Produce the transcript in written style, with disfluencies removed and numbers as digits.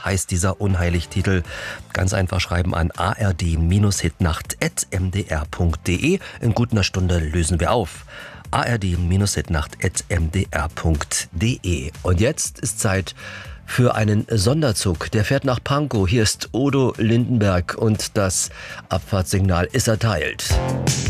heißt dieser Unheilig-Titel. Ganz einfach schreiben an ard-hitnacht@mdr.de. In gut einer Stunde lösen wir auf. ard-hitnacht@mdr.de. Und jetzt ist Zeit für einen Sonderzug. Der fährt nach Pankow. Hier ist Udo Lindenberg und das Abfahrtssignal ist erteilt.